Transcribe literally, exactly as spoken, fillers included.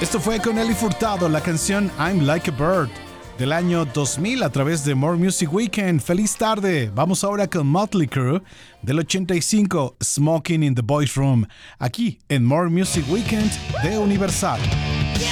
Esto fue con Nelly Furtado, la canción I'm Like a Bird del año dos mil a través de More Music Weekend. ¡Feliz tarde! Vamos ahora con Motley Crue del ochenta y cinco, Smoking in the Boys Room, aquí en More Music Weekend de Universal.